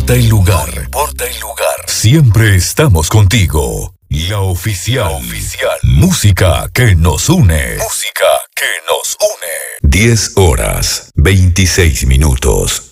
importa el lugar. No importa el lugar. Siempre estamos contigo. La oficial. Música que nos une. Música que nos une. 10 horas, 26 minutos.